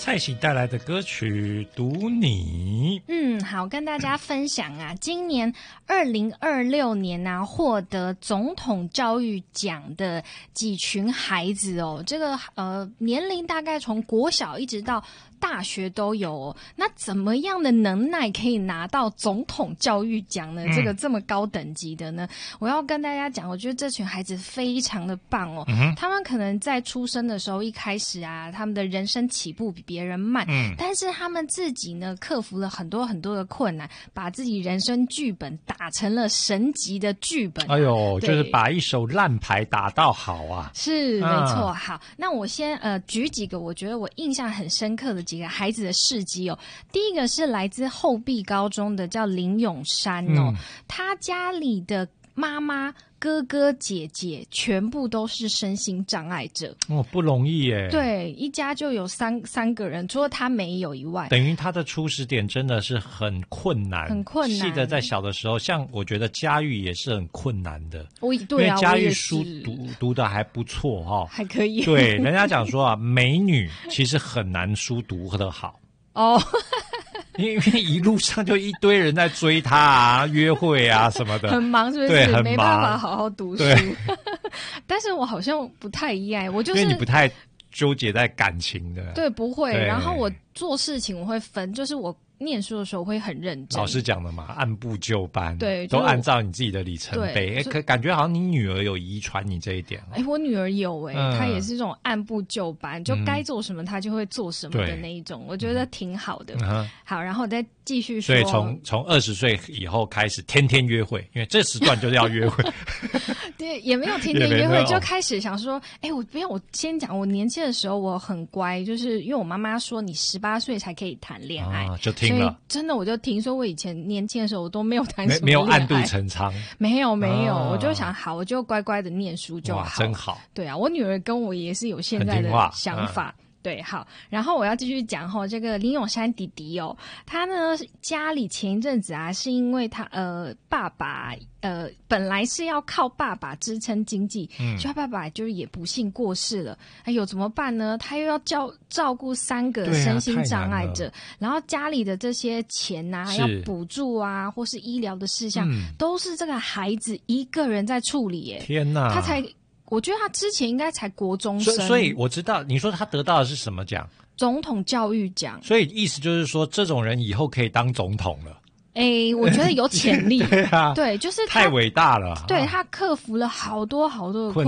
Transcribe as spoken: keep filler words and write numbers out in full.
蔡喜带来的歌曲《读你》。 嗯，好，跟大家分享啊，今年二零二六年啊，获得总统教育奖的几群孩子哦，这个呃年龄大概从国小一直到大学都有哦。那怎么样的能耐可以拿到总统教育奖呢？嗯、这个这么高等级的呢？我要跟大家讲，我觉得这群孩子非常的棒哦。嗯、他们可能在出生的时候一开始啊，他们的人生起步比别人慢，嗯、但是他们自己呢，克服了很多很多的困难，把自己人生剧本打成了神级的剧本、啊。 哎呦，就是把一手烂牌打到好啊！ 是，没错。啊、好，那我先呃举几个我觉得我印象很深刻的几个孩子的事迹哦。第一个是来自后壁高中的叫林永山哦，嗯、他家里的妈妈、哥哥、姐姐全部都是身心障碍者哦，不容易耶。 对，一家就有三三个人，除了他没有以外， 等于他的初始点真的是很困难， 很困难。 记得在小的时候，像我觉得佳玉也是很困难的。 我对啊， 因为佳玉书读读的还不错哈、哦， 还可以。 对，人家讲说啊，美女其实很难书读得好哦。 因为一路上就一堆人在追她啊，约会啊什么的， 很忙是不是？ 对，很忙， 没办法好好读书。但是我好像不太一样，我就是因为你不太纠结在感情的， 对，不会。然后我做事情我会分，就是我念书的时候会很认真。 老师讲的嘛，按部就班， 对， 都按照你自己的里程碑。哎，可感觉好像你女儿有遗传你这一点。 哎，我女儿有哎、欸，嗯、她也是这种按部就班，就该做什么她就会做什么的那一种，嗯、我觉得挺好的。嗯、好，然后我再继续说。 所以从从二十岁以后开始，天天约会，因为这时段就是要约会。 对，也没有天天约会，就开始想说，哎，我不要，我先讲，我年轻的时候我很乖，就是因为我妈妈说你十八岁才可以谈恋爱、 啊，就听了。 真的，我就听说我以前年轻的时候我都没有谈什么恋爱， 没有暗度陈仓， 没有没有，啊、我就想好，我就乖乖的念书就好， 真好。 对啊，我女儿跟我也是有现在的想法。对，好，然后我要继续讲吼，这个林永山弟弟哦，他呢家里前一阵子啊，是因为他呃爸爸呃本来是要靠爸爸支撑经济，嗯，就他爸爸就是也不幸过世了，哎呦怎么办呢？他又要照照顾三个身心障碍者，啊、然后家里的这些钱呐、啊，要补助啊，或是医疗的事项，嗯、都是这个孩子一个人在处理耶。 天哪， 他才。我觉得他之前应该才国中生， 所以所以我知道你说他得到的是什么奖？ 总统教育奖。 所以意思就是说，这种人以后可以当总统了。 哎，我觉得有潜力。 对啊， 对，就是太伟大了。 对他克服了好多好多的困难。